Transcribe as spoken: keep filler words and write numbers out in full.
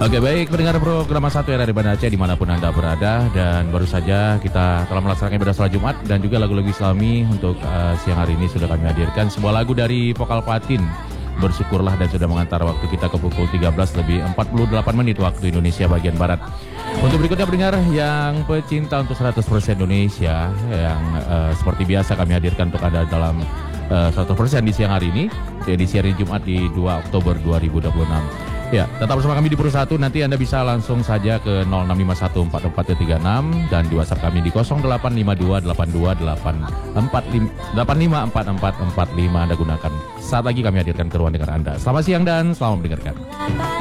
Oke, baik, pendengar program satu R R I Banda Aceh dimanapun Anda berada. Dan baru saja kita telah melaksanakan ibadah salat Jumat dan juga lagu-lagu Islami untuk uh, siang hari ini sudah kami hadirkan. Sebuah lagu dari Vokal Patin, Bersyukurlah, dan sudah mengantar waktu kita ke pukul tiga belas lebih empat puluh delapan menit waktu Indonesia bagian Barat. Untuk berikutnya pendengar yang pecinta untuk seratus persen Indonesia, yang uh, seperti biasa kami hadirkan untuk Anda dalam uh, seratus persen di siang hari ini, di siang hari Jumat di dua Oktober dua ribu dua puluh enam. Ya, tetap bersama kami di Puru satu. Nanti Anda bisa langsung saja ke nol enam lima satu empat empat tiga enam dan di WhatsApp kami di nol delapan lima dua delapan dua delapan empat lima empat empat empat lima. Anda gunakan. Saat lagi kami hadirkan keruan dengan Anda. Selamat siang dan selamat mendengarkan.